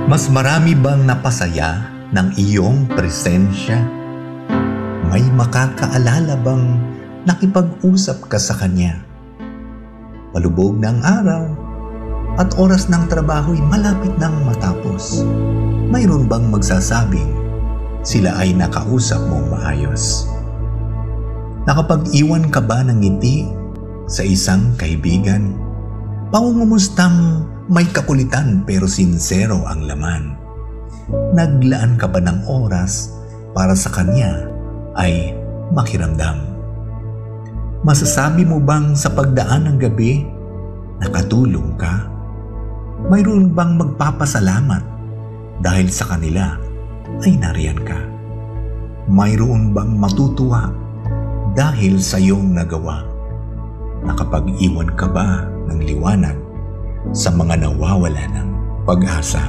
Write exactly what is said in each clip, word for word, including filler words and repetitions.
Mas marami bang napasaya ng iyong presensya? May makakaalala bang nakipag-usap ka sa kanya? Palubog ng araw at oras ng trabaho'y malapit nang matapos. Mayroon bang magsasabing sila ay nakausap mong maayos? Nakapag-iwan ka ba ng ngiti sa isang kaibigan? Pangungumustang may kakulitan pero sinsero ang laman. Naglaan ka ba ng oras para sa kanya ay makiramdam? Masasabi mo bang sa pagdaan ng gabi nakatulong ka? Mayroon bang magpapasalamat dahil sa kanila ay nariyan ka? Mayroon bang matutuwa dahil sa iyong nagawa? Nakapag-iwan ka ba ng liwanag sa mga nawawala ng pag-asa?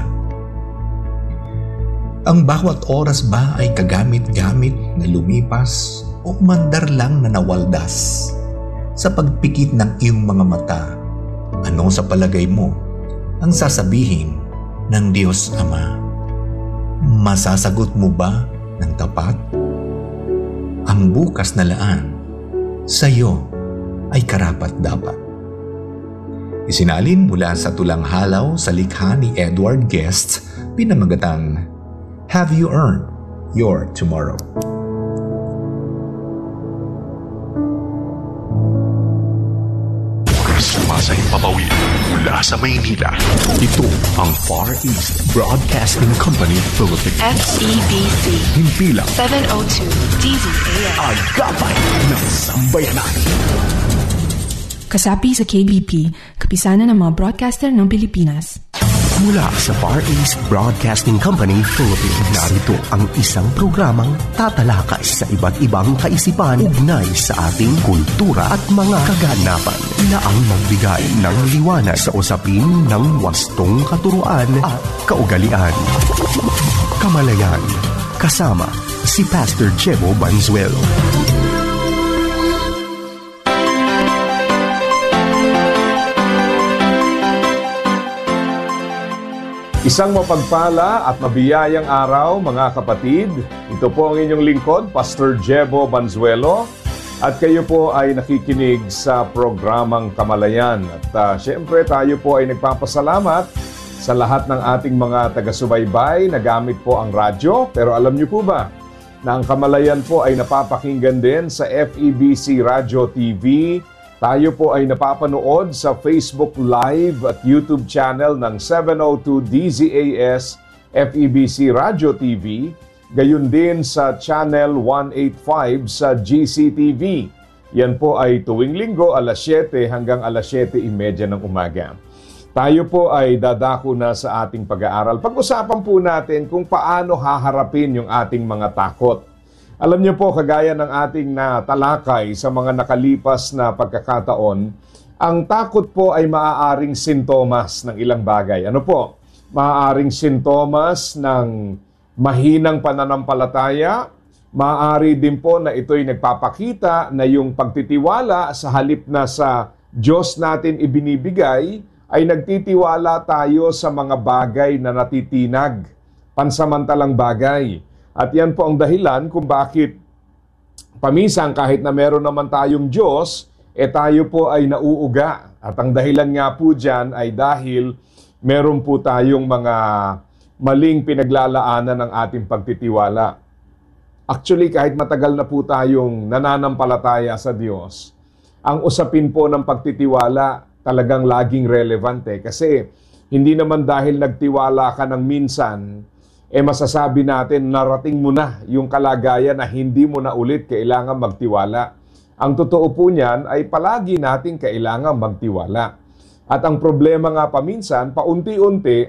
Ang bawat oras ba ay kagamit-gamit na lumipas o mandar lang na nawaldas? Sa pagpikit ng iyong mga mata, ano sa palagay mo ang sasabihin ng Diyos Ama? Masasagot mo ba ng tapat? Ang bukas na laan sa iyo ay karapat-dapat. Isinalin mula sa tulang halaw sa likha ni Edward Guest, pinamagatang Have You Earned Your Tomorrow? Sumasayang papawid mula sa Maynila. Ito ang Far East Broadcasting Company Philippines. F E B C Himpilang seven oh two D Z A S. Agapay ng Sambayanan. Kasapi sa K B P, kapisanan ng mga broadcaster ng Pilipinas. Mula sa Far East Broadcasting Company Philippines, narito ang isang programang tatalakay sa iba't ibang kaisipan ugnay sa ating kultura at mga kaganapan na ang magbigay ng liwanag sa usapin ng wastong katuruan at kaugalian. Kamalayan, kasama si Pastor Jebo Banzuelo. Isang mapagpala at mabiyayang araw mga kapatid. Ito po ang inyong lingkod, Pastor Jebo Banzuelo. At kayo po ay nakikinig sa programang Kamalayan. At uh, syempre tayo po ay nagpapasalamat sa lahat ng ating mga taga-subaybay na gamit po ang radyo. Pero alam niyo po ba na ang Kamalayan po ay napapakinggan din sa F E B C Radio T V. Tayo po ay napapanood sa Facebook Live at YouTube channel ng seven oh two D Z A S F E B C Radio T V, gayon din sa Channel one eighty-five sa G C T V. Yan po ay tuwing linggo alas siyete hanggang alas siyete trenta ng umaga. Tayo po ay dadako na sa ating pag-aaral. Pag-usapan po natin kung paano haharapin yung ating mga takot. Alam niyo po, kagaya ng ating natalakay sa mga nakalipas na pagkakataon, ang takot po ay maaaring sintomas ng ilang bagay. Ano po? Maaaring sintomas ng mahinang pananampalataya. Maaari din po na ito'y nagpapakita na yung pagtitiwala sa halip na sa Diyos natin ibinibigay, ay nagtitiwala tayo sa mga bagay na natitinag, pansamantalang bagay. At yan po ang dahilan kung bakit paminsan kahit na meron naman tayong Diyos, eh tayo po ay nauuga. At ang dahilan nga po dyan ay dahil meron po tayong mga maling pinaglalaanan ng ating pagtitiwala. Actually, kahit matagal na po tayong nananampalataya sa Diyos, ang usapin po ng pagtitiwala talagang laging relevant eh. Kasi hindi naman dahil nagtiwala ka ng minsan, eh masasabi natin narating mo na yung kalagayan na hindi mo na ulit kailangan magtiwala. Ang totoo po niyan ay palagi natin kailangan magtiwala. At ang problema nga paminsan, paunti-unti,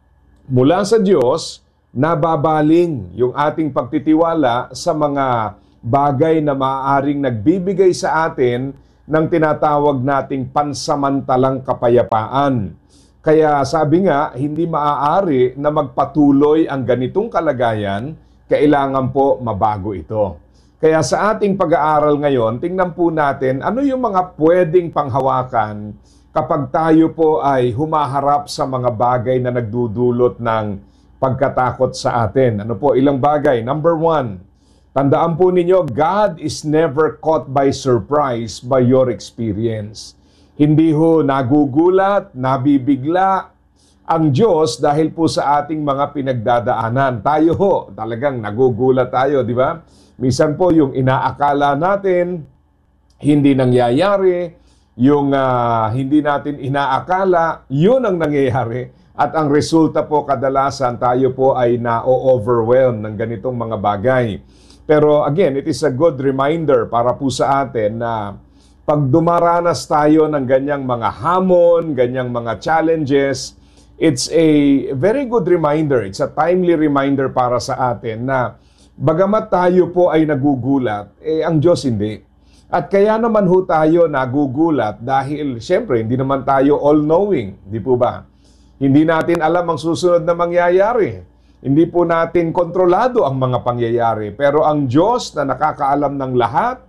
mula sa Diyos, nababaling yung ating pagtitiwala sa mga bagay na maaaring nagbibigay sa atin ng tinatawag nating pansamantalang kapayapaan. Kaya sabi nga, hindi maaari na magpatuloy ang ganitong kalagayan, kailangan po mabago ito. Kaya sa ating pag-aaral ngayon, tingnan po natin ano yung mga pwedeng panghawakan kapag tayo po ay humaharap sa mga bagay na nagdudulot ng pagkatakot sa atin. Ano po, ilang bagay? Number one, tandaan po ninyo, God is never caught by surprise by your experience. Hindi ho nagugulat, nabibigla ang Diyos dahil po sa ating mga pinagdadaanan. Tayo ho, talagang nagugulat tayo, di ba? Minsan po yung inaakala natin, hindi nangyayari, yung uh, hindi natin inaakala, yun ang nangyayari. At ang resulta po kadalasan, tayo po ay na-overwhelm ng ganitong mga bagay. Pero again, it is a good reminder para po sa atin na pag dumaranas tayo ng ganyang mga hamon, ganyang mga challenges, it's a very good reminder, it's a timely reminder para sa atin na bagamat tayo po ay nagugulat, eh ang Diyos hindi. At kaya naman ho tayo nagugulat dahil siyempre hindi naman tayo all-knowing, di po ba? Hindi natin alam ang susunod na mangyayari. Hindi po natin kontrolado ang mga pangyayari. Pero ang Diyos na nakakaalam ng lahat,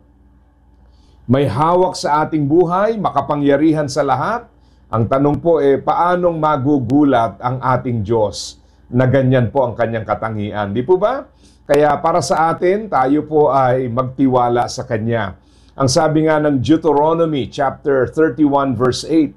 may hawak sa ating buhay, makapangyarihan sa lahat. Ang tanong po eh, paanong magugulat ang ating Diyos na ganyan po ang kanyang katangian? Di po ba? Kaya para sa atin, tayo po ay magtiwala sa Kanya. Ang sabi nga ng Deuteronomy chapter thirty-one verse eight,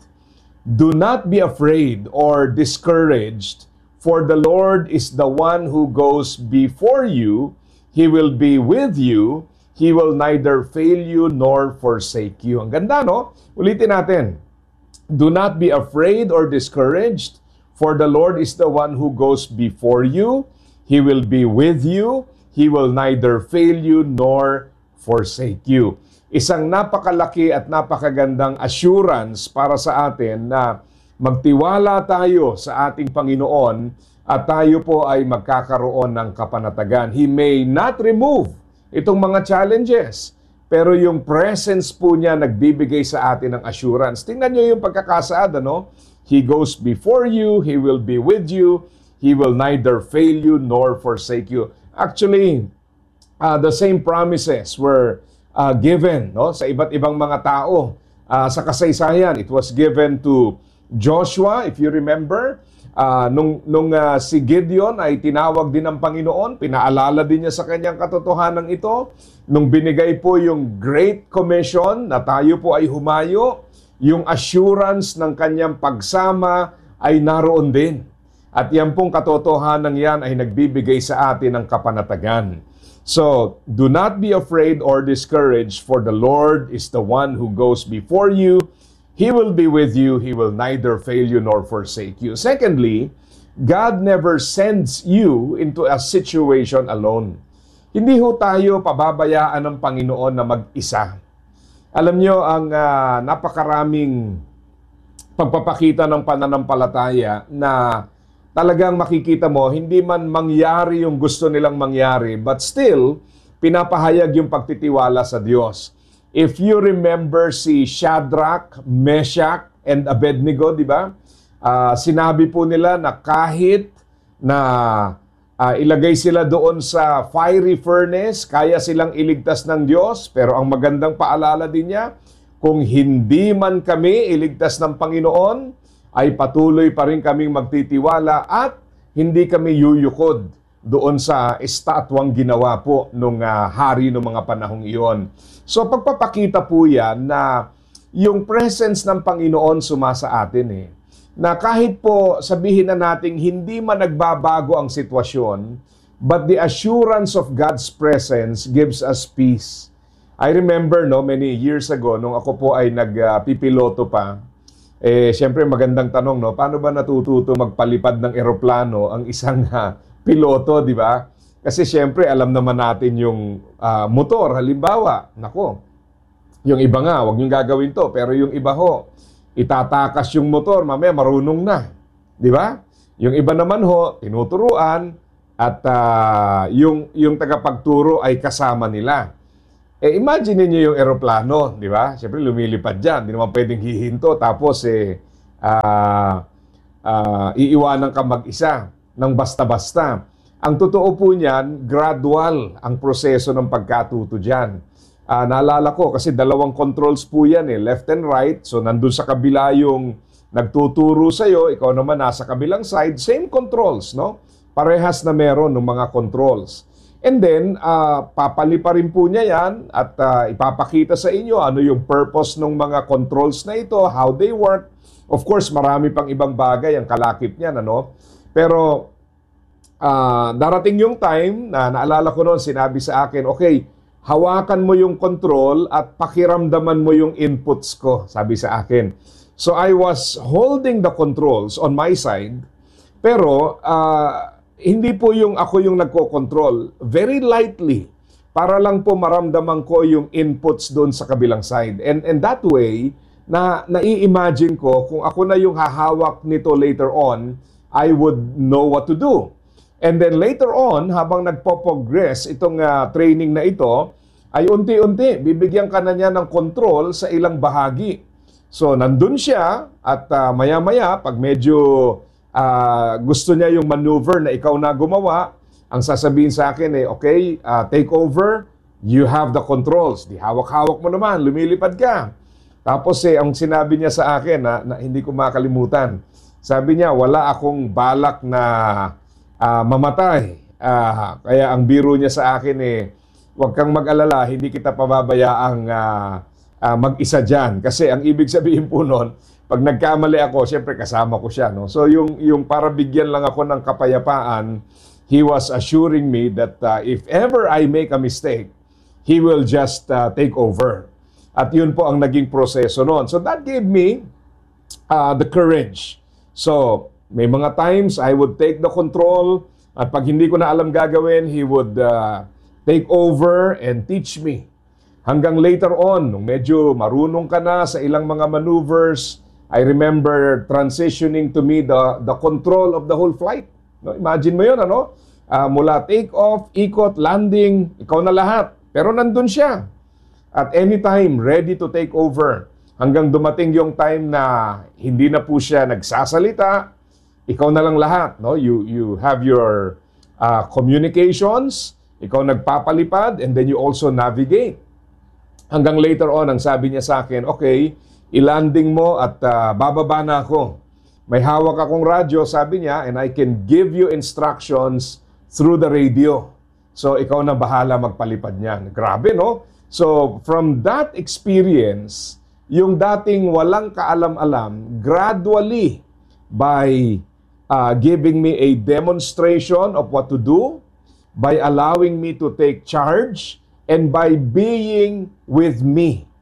do not be afraid or discouraged, for the Lord is the one who goes before you. He will be with you. He will neither fail you nor forsake you. Ang ganda, no? Ulitin natin. Do not be afraid or discouraged, for the Lord is the one who goes before you. He will be with you. He will neither fail you nor forsake you. Isang napakalaki at napakagandang assurance para sa atin na magtiwala tayo sa ating Panginoon at tayo po ay magkakaroon ng kapanatagan. He may not remove itong mga challenges, pero yung presence po niya nagbibigay sa atin ng assurance. Tingnan niyo yung pagkakasaad, ano? He goes before you, He will be with you, He will neither fail you nor forsake you. Actually, uh, the same promises were uh, given, no, sa iba't ibang mga tao uh, sa kasaysayan. It was given to Joshua, if you remember. Uh, nung nung uh, si Gideon ay tinawag din ng Panginoon, pinaalala din niya sa kanyang katotohanan ito. Nung binigay po yung Great Commission na tayo po ay humayo, yung assurance ng kanyang pagsama ay naroon din. At yan pong katotohanan yan ay nagbibigay sa atin ng kapanatagan. So, do not be afraid or discouraged, for the Lord is the one who goes before you. He will be with you. He will neither fail you nor forsake you. Secondly, God never sends you into a situation alone. Hindi ho tayo pababayaan ng Panginoon na mag-isa. Alam nyo, ang uh, napakaraming pagpapakita ng pananampalataya na talagang makikita mo, hindi man mangyari yung gusto nilang mangyari, but still, pinapahayag yung pagtitiwala sa Diyos. If you remember si Shadrach, Meshach, and Abednego, di ba? Uh, sinabi po nila na kahit na uh, ilagay sila doon sa fiery furnace, kaya silang iligtas ng Diyos. Pero ang magandang paalala din niya, kung hindi man kami iligtas ng Panginoon, ay patuloy pa rin kaming magtitiwala at hindi kami yuyukod doon sa estatwang ginawa po nung uh, hari ng mga panahong iyon. So pagpapakita po yan na yung presence ng Panginoon sumasa atin eh. Na kahit po sabihin na nating hindi man nagbabago ang sitwasyon, but the assurance of God's presence gives us peace. I remember no many years ago nung ako po ay nagpipiloto uh, pa, eh siyempre magandang tanong no, paano ba natututo magpalipad ng eroplano ang isang uh, piloto, di ba? Kasi siyempre alam naman natin yung uh, motor, halimbawa, nako, yung iba nga, wag niyong gagawin to, pero yung iba ho, itatakas yung motor, mamaya marunong na, di ba? Yung iba naman ho, tinuturuan, at uh, yung, yung tagapagturo ay kasama nila. Eh imagine niyo yung eroplano, di ba? Siyempre lumilipad dyan, di naman pwedeng hihinto, tapos eh, uh, uh, iiwanan ka mag-isa ng basta-basta. Ang totoo po niyan, gradual ang proseso ng pagkatuto dyan. Uh, naalala ko kasi dalawang controls po yan eh, left and right. So nandun sa kabila yung nagtuturo sa'yo, ikaw naman nasa kabilang side, same controls, no? Parehas na meron ng mga controls. And then, uh, papalipa rin po niya yan at uh, ipapakita sa inyo ano yung purpose ng mga controls na ito, how they work. Of course, marami pang ibang bagay ang kalakip niyan, ano? Pero, uh, darating yung time na naalala ko noon, sinabi sa akin, okay, hawakan mo yung control at pakiramdaman mo yung inputs ko, sabi sa akin. So, I was holding the controls on my side, pero, uh, hindi po yung ako yung nagko-control. Very lightly. Para lang po maramdaman ko yung inputs doon sa kabilang side. And, and that way, na nai-imagine ko kung ako na yung hahawak nito later on, I would know what to do. And then later on, habang nagpo-progress itong uh, training na ito, ay unti-unti, bibigyan ka na niya ng control sa ilang bahagi. So, nandun siya at uh, maya-maya, pag medyo Uh, gusto niya yung maneuver na ikaw na gumawa, ang sasabihin sa akin eh, okay, uh, take over, you have the controls. Di hawak-hawak mo naman, lumilipad ka. Tapos eh, ang sinabi niya sa akin na, na hindi ko makalimutan, sabi niya, wala akong balak na uh, mamatay. Uh, kaya ang biro niya sa akin eh, huwag kang mag-alala, hindi kita pababayaang uh, uh, mag-isa dyan. Kasi ang ibig sabihin po nun, pag nagkamali ako, siyempre kasama ko siya. No? So yung, yung para bigyan lang ako ng kapayapaan, he was assuring me that uh, if ever I make a mistake, he will just uh, take over. At yun po ang naging proseso noon. So that gave me uh, the courage. So may mga times I would take the control at pag hindi ko na alam gagawin, he would uh, take over and teach me. Hanggang later on, nung medyo marunong ka na sa ilang mga maneuvers, I remember transitioning to me the, the control of the whole flight. No, imagine mo yun, ano? Uh, mula take off, ikot, landing, ikaw na lahat. Pero nandun siya. At anytime, ready to take over. Hanggang dumating yung time na hindi na po siya nagsasalita, ikaw na lang lahat. No? You, you have your uh, communications, ikaw nagpapalipad, and then you also navigate. Hanggang later on, ang sabi niya sa akin, okay, i-landing mo at uh, bababa na ako. May hawak akong radyo, sabi niya, and I can give you instructions through the radio. So, ikaw na bahala magpalipad niyan. Grabe, no? So, from that experience, yung dating walang kaalam-alam, gradually, by uh, giving me a demonstration of what to do, by allowing me to take charge, and by being with me,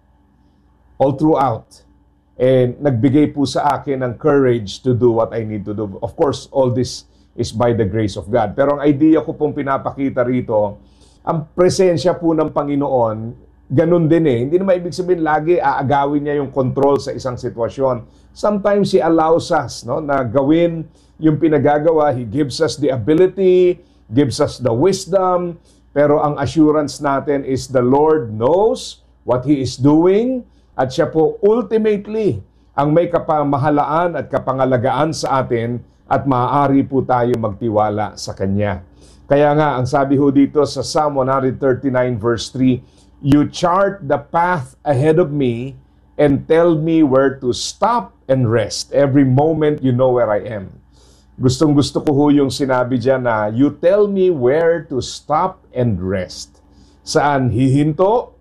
all throughout. And nagbigay po sa akin ng courage to do what I need to do. Of course, all this is by the grace of God. Pero ang idea ko pong pinapakita rito, ang presensya po ng Panginoon, ganun din eh. Hindi naman ibig sabihin lagi aagawin niya yung control sa isang sitwasyon. Sometimes He allows us no, na gawin yung pinagagawa. He gives us the ability, gives us the wisdom, pero ang assurance natin is the Lord knows what He is doing, at siya po ultimately ang may kapamahalaan at kapangalagaan sa atin at maaari po tayo magtiwala sa Kanya. Kaya nga, ang sabi ho dito sa Psalm one thirty-nine verse three, you chart the path ahead of me and tell me where to stop and rest. Every moment you know where I am. Gustong gusto ko ho yung sinabi dyan na you tell me where to stop and rest. Saan hihinto,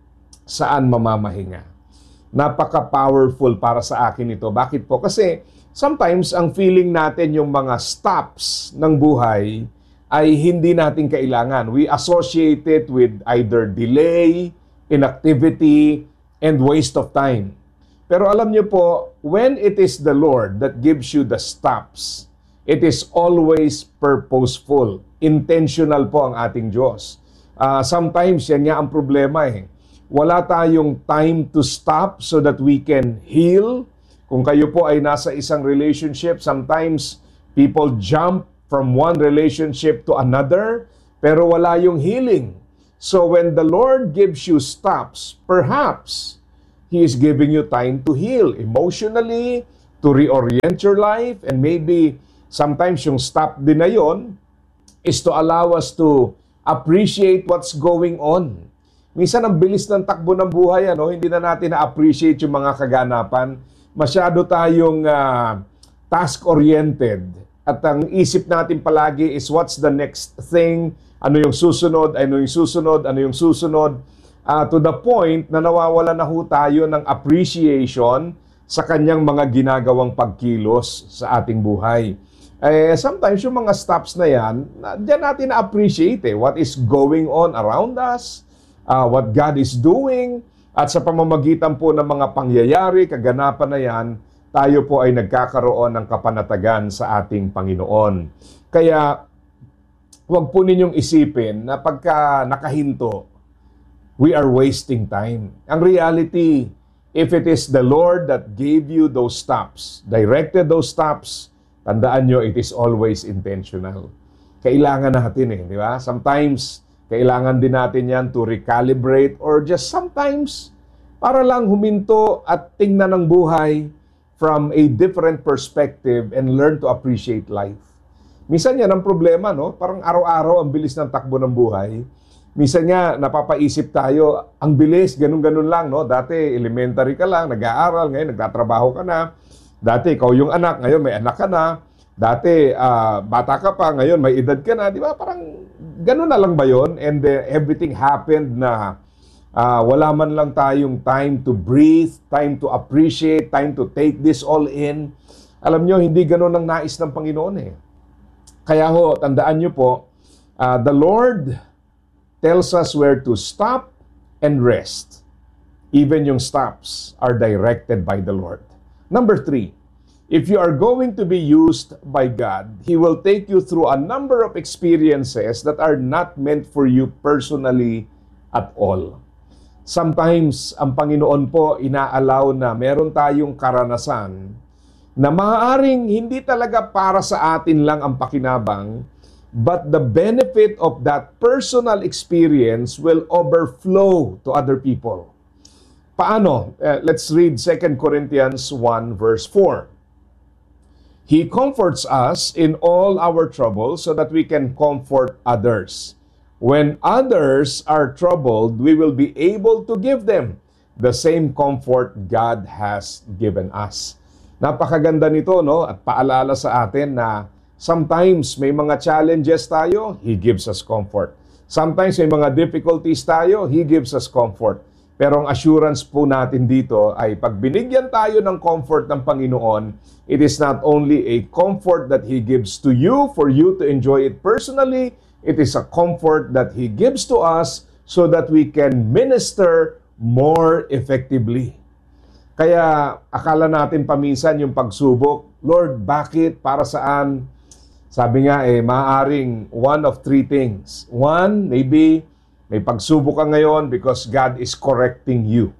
saan mamamahinga. Napaka-powerful para sa akin ito. Bakit po? Kasi sometimes ang feeling natin yung mga stops ng buhay ay hindi natin kailangan. We associate it with either delay, inactivity, and waste of time. Pero alam niyo po, when it is the Lord that gives you the stops, it is always purposeful. Intentional po ang ating Diyos. Uh, sometimes, yan nga ang problema eh. Wala tayong time to stop so that we can heal. Kung kayo po ay nasa isang relationship, sometimes people jump from one relationship to another, pero wala yung healing. So when the Lord gives you stops, perhaps He is giving you time to heal emotionally, to reorient your life, and maybe sometimes yung stop din na yun is to allow us to appreciate what's going on. Minsan ang bilis ng takbo ng buhay, ano, hindi na natin na-appreciate yung mga kaganapan. Masyado tayong uh, task-oriented. At ang isip natin palagi is what's the next thing, ano yung susunod, ano yung susunod, ano yung susunod. Uh, to the point na nawawala na ho tayo ng appreciation sa kanyang mga ginagawang pagkilos sa ating buhay. Eh, sometimes yung mga stops na yan, diyan natin na-appreciate eh, what is going on around us, uh, what God is doing, at sa pamamagitan po ng mga pangyayari, kaganapan na yan, tayo po ay nagkakaroon ng kapanatagan sa ating Panginoon. Kaya, huwag po ninyong isipin na pagka nakahinto, we are wasting time. Ang reality, if it is the Lord that gave you those stops, directed those stops, tandaan nyo, it is always intentional. Kailangan natin eh, di ba? Sometimes, kailangan din natin yan to recalibrate or just sometimes, para lang huminto at tingnan ng buhay from a different perspective and learn to appreciate life. Minsan yan ang problema, no? Parang araw-araw ang bilis ng takbo ng buhay. Minsan nga, napapaisip tayo, ang bilis, ganun-ganun lang, no? Dati, elementary ka lang, nag-aaral, ngayon nagtatrabaho ka na. Dati, ikaw yung anak, ngayon may anak ka na. Dati, uh, bata ka pa, ngayon may edad ka na. Di ba? Parang ganun na lang ba yun? And uh, everything happened na uh, wala man lang tayong time to breathe, time to appreciate, time to take this all in. Alam nyo, hindi ganun ang nais ng Panginoon eh. Kaya ho, tandaan nyo po, uh, the Lord tells us where to stop and rest. Even yung stops are directed by the Lord. Number three, if you are going to be used by God, He will take you through a number of experiences that are not meant for you personally at all. Sometimes, ang Panginoon po inaalaw na meron tayong karanasan na maaaring hindi talaga para sa atin lang ang pakinabang, but the benefit of that personal experience will overflow to other people. Paano? Uh, let's read Second Corinthians one verse four. He comforts us in all our troubles so that we can comfort others. When others are troubled, we will be able to give them the same comfort God has given us. Napakaganda nito, no? At paalala sa atin na sometimes may mga challenges tayo, He gives us comfort. Sometimes may mga difficulties tayo, He gives us comfort. Pero ang assurance po natin dito ay pag binigyan tayo ng comfort ng Panginoon, it is not only a comfort that He gives to you for you to enjoy it personally, it is a comfort that He gives to us so that we can minister more effectively. Kaya akala natin paminsan yung pagsubok, Lord, bakit? Para saan? Sabi nga eh, maaaring one of three things. One, maybe may pagsubok ka ngayon because God is correcting you.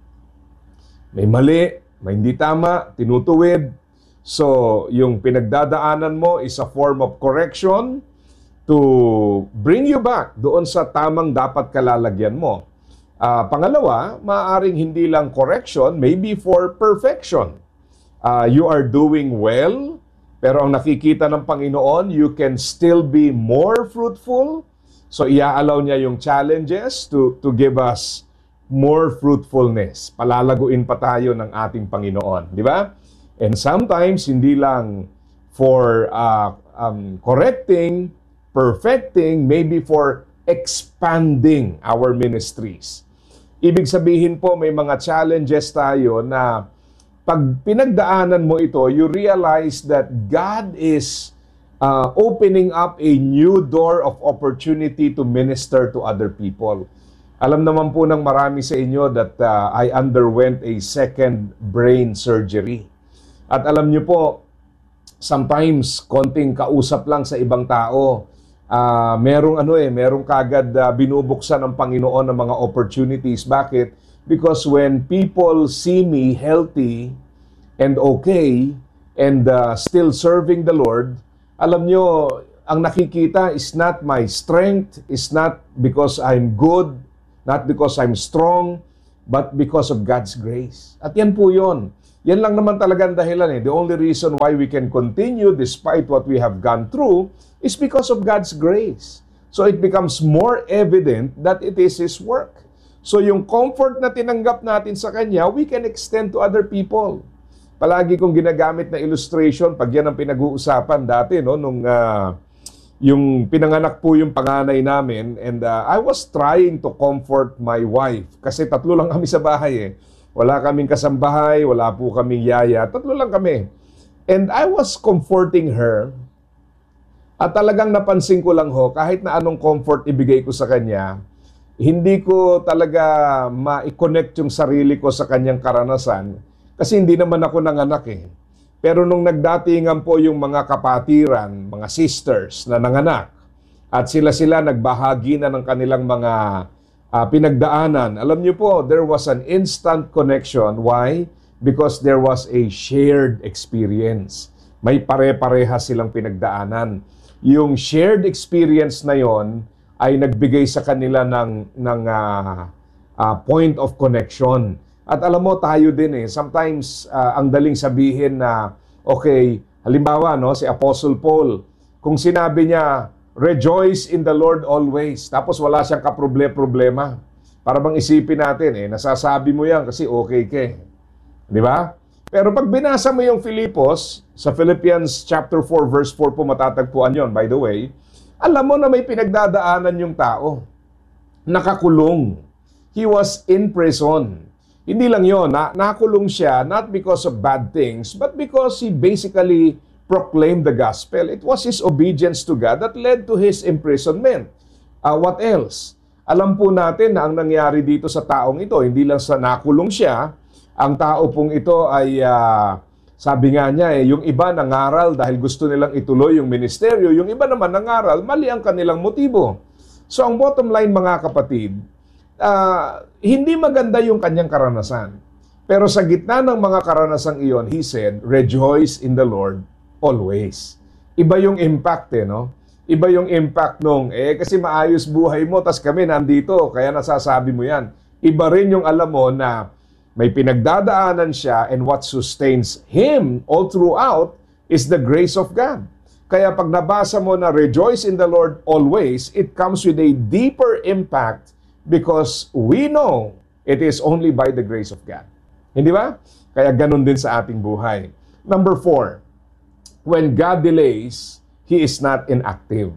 May mali, may hindi tama, tinutuwid. So, yung pinagdadaanan mo is a form of correction to bring you back doon sa tamang dapat kalalagyan mo. Uh, pangalawa, maaaring hindi lang correction, maybe for perfection. Uh, you are doing well, pero ang nakikita ng Panginoon, you can still be more fruitful. So, ia-allow niya yung challenges to, to give us more fruitfulness. Palalaguin pa tayo ng ating Panginoon. Di ba? And sometimes, hindi lang for uh, um, correcting, perfecting, maybe for expanding our ministries. Ibig sabihin po, may mga challenges tayo na pag pinagdaanan mo ito, you realize that God is Uh, opening up a new door of opportunity to minister to other people. Alam naman po ng marami sa inyo that uh, I underwent a second brain surgery. At alam niyo po, sometimes konting kausap lang sa ibang tao, uh, merong ano eh, merong kagad uh, binubuksan ng Panginoon ng mga opportunities. Bakit? Because when people see me healthy and okay and uh, still serving the Lord, alam nyo, ang nakikita is not my strength, is not because I'm good, not because I'm strong, but because of God's grace. At yan po yun. Yan lang naman talaga ang dahilan eh. The only reason why we can continue despite what we have gone through is because of God's grace. So it becomes more evident that it is His work. So yung comfort na tinanggap natin sa Kanya, we can extend to other people. Palagi kong ginagamit na illustration, pag yan ang pinag-uusapan dati, no, nung uh, yung pinanganak po yung panganay namin, and uh, I was trying to comfort my wife. Kasi tatlo lang kami sa bahay eh. Wala kaming kasambahay, wala po kaming yaya, tatlo lang kami. And I was comforting her. At talagang napansin ko lang ho, kahit na anong comfort ibigay ko sa kanya, hindi ko talaga ma-connect yung sarili ko sa kanyang karanasan kasi hindi naman ako nanganak eh. Pero nung nagdatingan po yung mga kapatiran, mga sisters na nanganak, at sila-sila nagbahagi na ng kanilang mga uh, pinagdaanan, alam niyo po, there was an instant connection. Why? Because there was a shared experience. May pare-pareha silang pinagdaanan. Yung shared experience na yon ay nagbigay sa kanila ng, ng uh, uh, point of connection. At alam mo, tayo din eh, sometimes uh, ang daling sabihin na, okay, halimbawa, no, si Apostle Paul, kung sinabi niya, rejoice in the Lord always, tapos wala siyang kaproble-problema. Para bang isipin natin eh, nasasabi mo yan kasi okay ka eh. Di ba? Pero pag binasa mo yung Filipos, sa Philippians chapter four verse four po matatagpuan yon, by the way, alam mo na may pinagdadaanan yung tao. Nakakulong. He was in prison. Hindi lang yon, na, nakulong siya not because of bad things, but because he basically proclaimed the gospel. It was his obedience to God that led to his imprisonment. Uh, what else? Alam po natin na ang nangyari dito sa taong ito, hindi lang sa nakulong siya, ang tao pong ito ay, uh, sabi nga niya, eh, yung iba nangaral dahil gusto nilang ituloy yung ministeryo, yung iba naman nangaral, mali ang kanilang motibo. So ang bottom line mga kapatid, uh, hindi maganda yung kanyang karanasan. Pero sa gitna ng mga karanasang iyon, he said, rejoice in the Lord always. Iba yung impact eh, no? Iba yung impact nung, eh kasi maayos buhay mo, tas kami nandito, kaya nasasabi mo yan. Iba rin yung alam mo na may pinagdadaanan siya and what sustains him all throughout is the grace of God. Kaya pag nabasa mo na rejoice in the Lord always, it comes with a deeper impact because we know it is only by the grace of God. Hindi ba? Kaya ganun din sa ating buhay. Number four, when God delays, He is not inactive.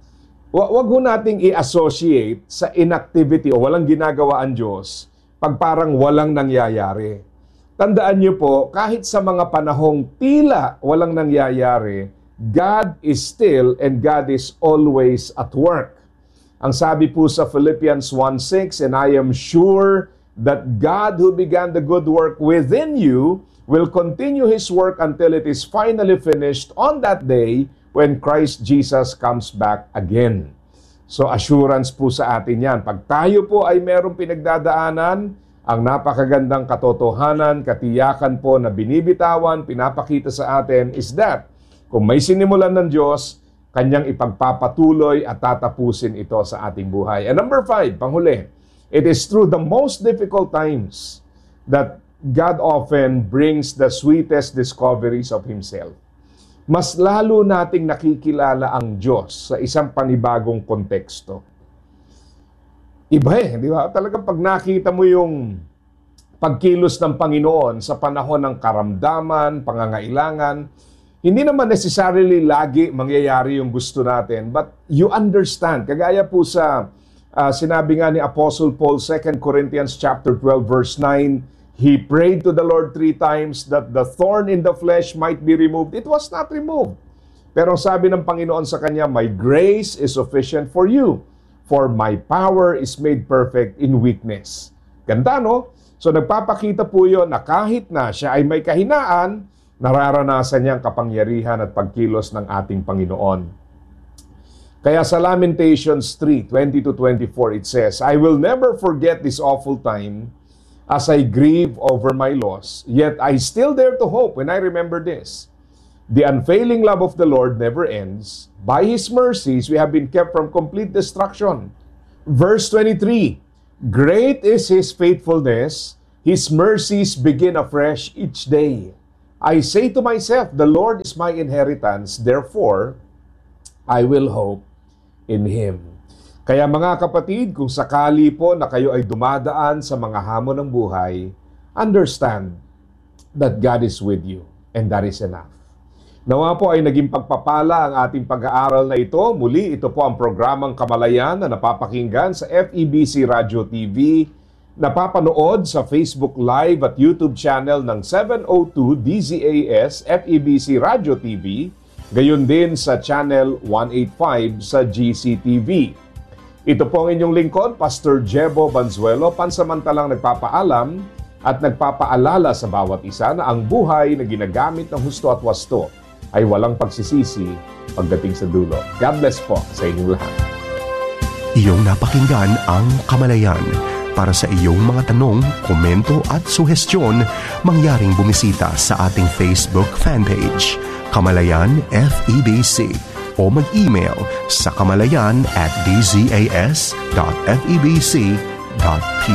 Wag ho nating i-associate sa inactivity o walang ginagawa ang Diyos pag parang walang nangyayari. Tandaan niyo po, kahit sa mga panahong tila walang nangyayari, God is still and God is always at work. Ang sabi po sa Philippians one six, and I am sure that God who began the good work within you will continue His work until it is finally finished on that day when Christ Jesus comes back again. So assurance po sa atin yan. Pag tayo po ay merong pinagdadaanan, ang napakagandang katotohanan, katiyakan po na binibitawan, pinapakita sa atin is that kung may sinimulan ng Diyos, Kanyang ipagpapatuloy at tatapusin ito sa ating buhay. And number five, panghuli, it is through the most difficult times that God often brings the sweetest discoveries of Himself. Mas lalo nating nakikilala ang Diyos sa isang panibagong konteksto. Iba eh, di ba? Talagang pag nakita mo yung pagkilos ng Panginoon sa panahon ng karamdaman, pangangailangan, hindi naman necessarily lagi mangyayari yung gusto natin, but you understand. Kagaya po sa uh, sinabi nga ni Apostle Paul, Second Corinthians chapter twelve verse nine, he prayed to the Lord three times that the thorn in the flesh might be removed. It was not removed. Pero sabi ng Panginoon sa kanya, my grace is sufficient for you, for my power is made perfect in weakness. Ganda, no? So nagpapakita po yun na kahit na siya ay may kahinaan, nararanasan niya ang kapangyarihan at pagkilos ng ating Panginoon. Kaya sa Lamentations three, twenty to twenty-four, it says, I will never forget this awful time as I grieve over my loss, yet I still dare to hope when I remember this. The unfailing love of the Lord never ends. By His mercies, we have been kept from complete destruction. Verse twenty-three, great is His faithfulness. His mercies begin afresh each day. I say to myself, the Lord is my inheritance, therefore, I will hope in Him. Kaya mga kapatid, kung sakali po na kayo ay dumadaan sa mga hamon ng buhay, understand that God is with you and that is enough. Nawa po ay naging pagpapala ang ating pag-aaral na ito. Muli, ito po ang programang Kamalayan na napapakinggan sa F E B C Radio T V, napapanood sa Facebook Live at YouTube channel ng seven oh two D Z A S F E B C Radio T V, gayon din sa channel one eighty-five sa G C T V. Ito po ang inyong lingkod, Pastor Jebo Banzuelo, pansamantalang nagpapaalam at nagpapaalala sa bawat isa na ang buhay na ginagamit ng husto at wasto ay walang pagsisisi pagdating sa dulo. God bless po sa inyong lahat. Iyong napakinggan ang Kamalayan. Para sa iyong mga tanong, komento at suhestyon, mangyaring bumisita sa ating Facebook fanpage, Kamalayan F E B C, o mag-email sa kamalayan at d z a s dot f e b c dot p